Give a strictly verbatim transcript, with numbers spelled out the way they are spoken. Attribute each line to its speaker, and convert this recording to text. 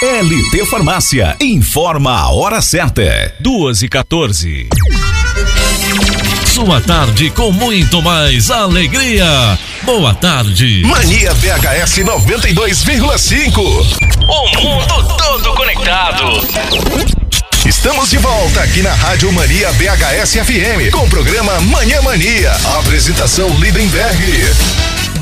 Speaker 1: L T Farmácia, informa a hora certa.
Speaker 2: duas e quatorze. Sua tarde com muito mais alegria. Boa tarde.
Speaker 3: Mania B H S noventa e dois vírgula cinco.
Speaker 2: O mundo todo conectado.
Speaker 3: Estamos de volta aqui na Rádio Mania B H S F M com o programa Manhã Mania. Apresentação Lindenberg.